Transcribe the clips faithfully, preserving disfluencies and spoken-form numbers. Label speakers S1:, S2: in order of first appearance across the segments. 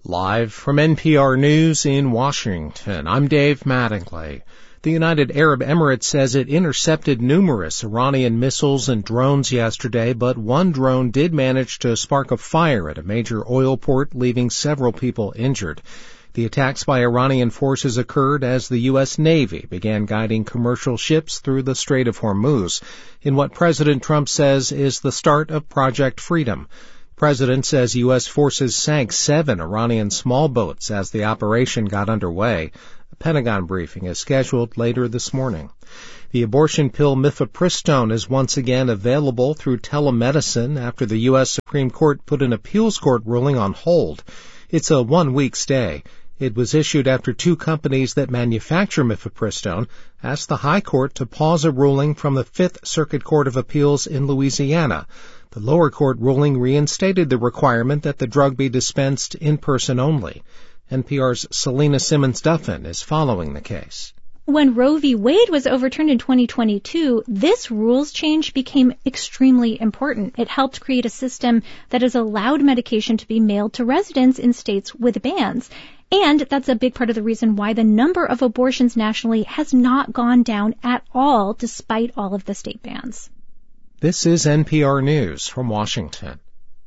S1: Live from N P R News in Washington, I'm Dave Mattingly. The United Arab Emirates says it intercepted numerous Iranian missiles and drones yesterday, but one drone did manage to spark a fire at a major oil port, leaving several people injured. The attacks by Iranian forces occurred as the U S Navy began guiding commercial ships through the Strait of Hormuz, in what President Trump says is the start of Project Freedom. The President says U S forces sank seven Iranian small boats as the operation got underway. A Pentagon briefing is scheduled later this morning. The abortion pill mifepristone is once again available through telemedicine after the U S Supreme Court put an appeals court ruling on hold. It's a one-week stay. It was issued after two companies that manufacture mifepristone asked the High Court to pause a ruling from the Fifth Circuit Court of Appeals in Louisiana. The lower court ruling reinstated the requirement that the drug be dispensed in person only. N P R's Selena Simmons-Duffin is following the case.
S2: When Roe v. Wade was overturned in twenty twenty-two, this rules change became extremely important. It helped create a system that has allowed medication to be mailed to residents in states with bans. And that's a big part of the reason why the number of abortions nationally has not gone down at all, despite all of the state bans.
S1: This is N P R News from Washington.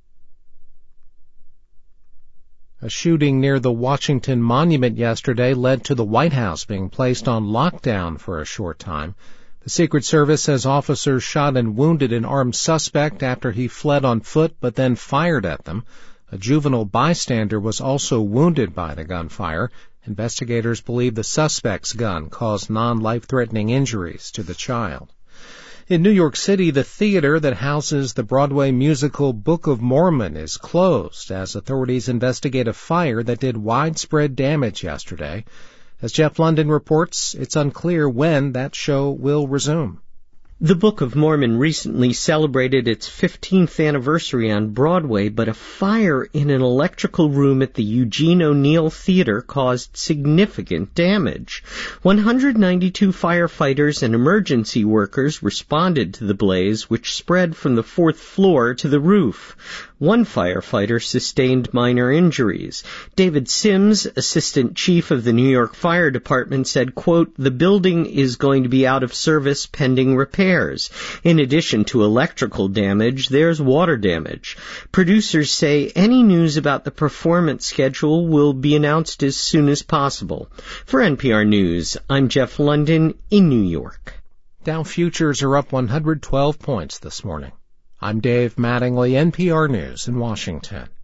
S1: A shooting near the Washington Monument yesterday led to the White House being placed on lockdown for a short time. The Secret Service says officers shot and wounded an armed suspect after he fled on foot but then fired at them. A juvenile bystander was also wounded by the gunfire. Investigators believe the suspect's gun caused non-life-threatening injuries to the child. In New York City, the theater that houses the Broadway musical Book of Mormon is closed as authorities investigate a fire that did widespread damage yesterday. As Jeff London reports, it's unclear when that show will resume.
S3: The Book of Mormon recently celebrated its fifteenth anniversary on Broadway, but a fire in an electrical room at the Eugene O'Neill Theater caused significant damage. one hundred ninety-two firefighters and emergency workers responded to the blaze, which spread from the fourth floor to the roof. One firefighter sustained minor injuries. David Sims, assistant chief of the New York Fire Department, said, quote, "The building is going to be out of service pending repairs. In addition to electrical damage, there's water damage. Producers say any news about the performance schedule will be announced as soon as possible." For N P R News, I'm Jeff London in New York.
S1: Dow futures are up one hundred twelve points this morning. I'm Dave Mattingly, N P R News in Washington.